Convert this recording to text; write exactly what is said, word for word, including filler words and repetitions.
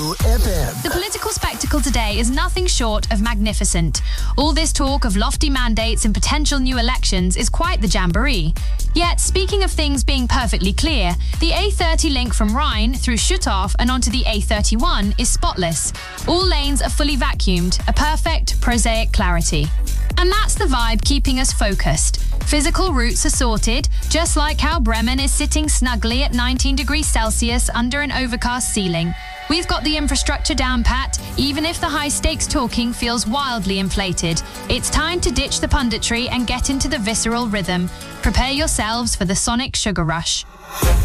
Blue F M. The political spectacle today is nothing short of magnificent. All this talk of lofty mandates and potential new elections is quite the jamboree. Yet, speaking of things being perfectly clear, the A thirty link from Rhine through Schutthof and onto the A thirty-one is spotless. All lanes are fully vacuumed, a perfect, prosaic clarity. And that's the vibe keeping us focused. Physical routes are sorted, just like how Bremen is sitting snugly at nineteen degrees Celsius under an overcast ceiling. We've got the infrastructure down pat, even if the high-stakes talking feels wildly inflated. It's time to ditch the punditry and get into the visceral rhythm. Prepare yourselves for the sonic sugar rush.